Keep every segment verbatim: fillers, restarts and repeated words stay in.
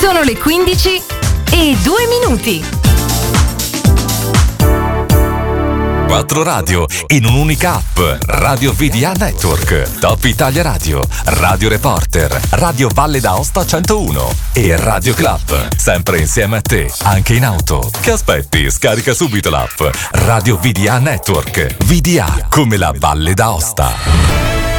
Sono le quindici e due minuti. Quattro radio in un'unica app. Radio V D A Network, Top Italia Radio, Radio Reporter, Radio Valle d'Aosta centouno e Radio Club. Sempre insieme a te, anche in auto. Che aspetti? Scarica subito l'app. Radio V D A Network. V D A come la Valle d'Aosta.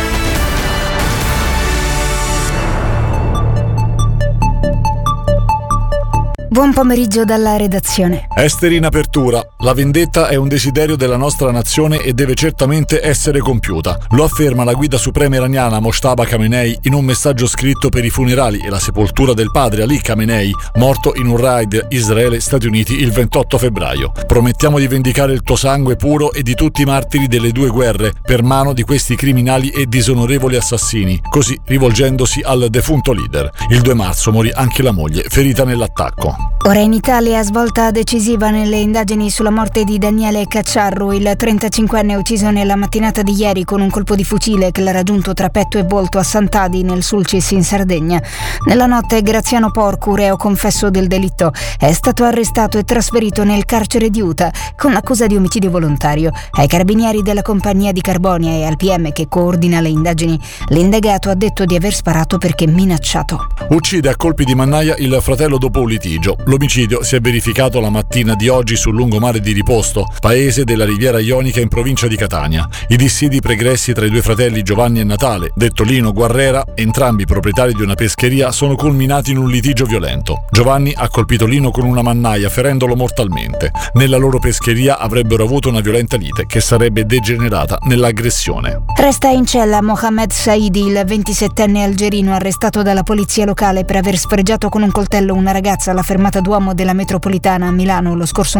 Buon pomeriggio dalla redazione. Esteri in apertura. La vendetta è un desiderio della nostra nazione e deve certamente essere compiuta. Lo afferma la guida suprema iraniana Mojtaba Khamenei in un messaggio scritto per i funerali e la sepoltura del padre Ali Khamenei, morto in un raid Israele-Stati Uniti il ventotto febbraio. Promettiamo di vendicare il tuo sangue puro e di tutti i martiri delle due guerre per mano di questi criminali e disonorevoli assassini, così rivolgendosi al defunto leader. Il due marzo morì anche la moglie, ferita nell'attacco. Ora in Italia svolta decisiva nelle indagini sulla morte di Daniele Cacciarro, il trentacinquenne ucciso nella mattinata di ieri con un colpo di fucile che l'ha raggiunto tra petto e volto a Sant'Adi nel Sulcis in Sardegna. Nella notte Graziano Porcu, reo confesso del delitto, è stato arrestato e trasferito nel carcere di Uta con l'accusa di omicidio volontario. Ai carabinieri della compagnia di Carbonia e al P M che coordina le indagini, l'indagato ha detto di aver sparato perché minacciato. Uccide a colpi di mannaia il fratello dopo un litigio. L'omicidio si è verificato la mattina di oggi sul lungomare di Riposto, paese della Riviera Ionica in provincia di Catania. I dissidi pregressi tra i due fratelli Giovanni e Natale, detto Lino Guarrera, entrambi proprietari di una pescheria, sono culminati in un litigio violento. Giovanni ha colpito Lino con una mannaia, ferendolo mortalmente. Nella loro pescheria avrebbero avuto una violenta lite che sarebbe degenerata nell'aggressione. Resta in cella Mohamed Saidi, il ventisettenne algerino arrestato dalla polizia locale per aver sfregiato con un coltello una ragazza alla fermata Duomo della metropolitana a Milano lo scorso